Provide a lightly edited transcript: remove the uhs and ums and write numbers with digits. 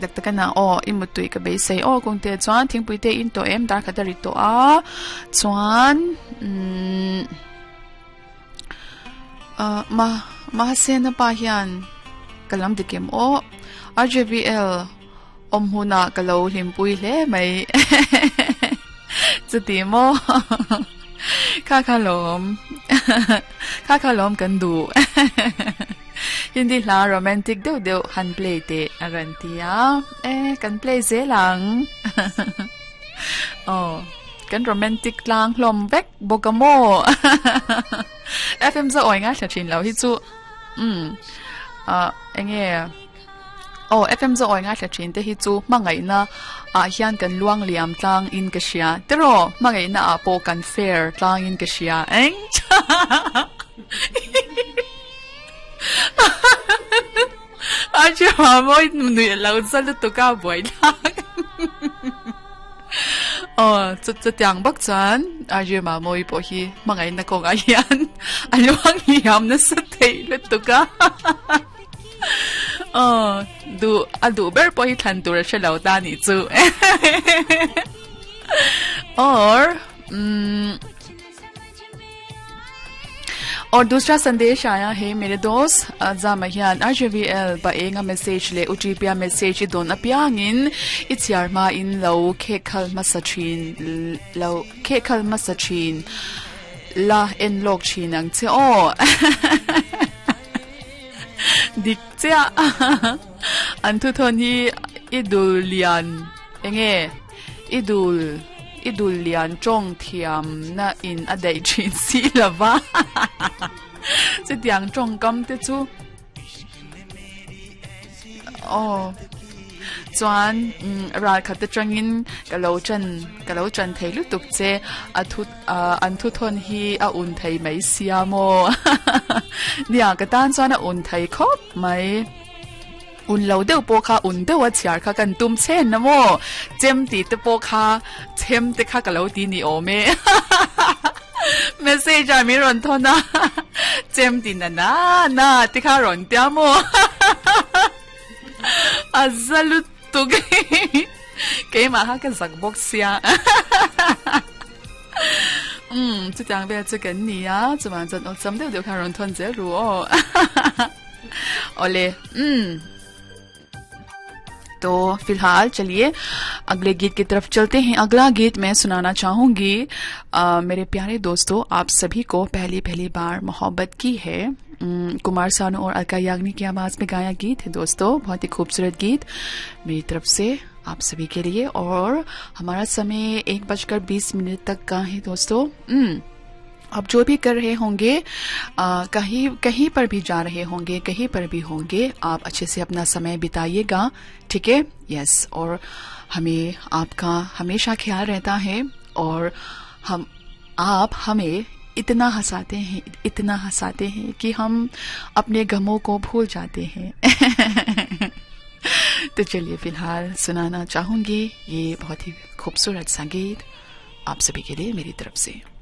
đặc cái nào im tụi cái bấy say công ty chọn thiên bụi tê in tổ em đã khát đi tổ á chọn mà xem nó bao hiền cái làm được kiếm RJVL huna cái lâu hiểm bụi lẽ màyจะตีโมข้าล้อมกันดูยินดีลาโรแมนติกเดี๋ยวฮันเพลย์เตะกันทีกันเพลย์เสียหลังกันโรแมนติกลางลมเวกโบกาโมFM จะอ่อยง่ายชินแล้วที่จูเงี้ยFM จะอ่อยง่ายชินแต่ที่จูมั่งไงนะhian kan luang liam tlang in ka sia tero mangai na apo kan fair tlang in ka sia eng aje moi nui lau zal to ka boi la chu tiang bak chan aje ma moi po hi mangai na ko ga hian aluang liam na sa thei le to ka du ber po hi than tur she lau ta ni chu और दूसरा संदेश आया है मेरे दोस्त जामहियान RJVL बा एंगा message ले उजीपिया message दोन अपियांगिन इत्यारमा इन लो खेखल मसचिन ला इन लोक छिनंग चे dikcia antu thoni idulian enge idulian chong thiam na in adai chin si lava se tiang chong kam te chu chuan ra khat tangin kalo chan thei lu tuk che an thu thon hi a un thei mai siamo nia ka tan chuan a un thei khop mai un lo deuh po kha un deuh a chiar kha kan tum chen na mo chem ti te po kha chem te kha kalo ti ni ome message a mi ron thona chem ti na ti kha ron tia mo azalut cái mà ha cái giặc bốc xia这讲别这跟你啊这完真我怎么都看人吞这路ओले तो फिलहाल चलिए अगले गीत की तरफ चलते हैं। अगला गीत मैं सुनाना चाहूंगी मेरे प्यारे दोस्तों, आप सभी को पहली बार मोहब्बत की है। कुमार सानू और अलका याग्निक की आवाज में गाया गीत है दोस्तों, बहुत ही खूबसूरत गीत मेरी तरफ से आप सभी के लिए। और हमारा समय 1:20 तक का है दोस्तों। आप जो भी कर रहे होंगे, कहीं पर भी जा रहे होंगे, कहीं पर भी होंगे, आप अच्छे से अपना समय बिताइएगा, ठीक है? यस। और हमें आपका हमेशा ख्याल रहता है और आप हमें इतना हंसाते हैं कि हम अपने गमों को भूल जाते हैं। तो चलिए फिलहाल सुनाना चाहूंगी ये बहुत ही खूबसूरत सा गीत आप सभी के लिए मेरी तरफ से।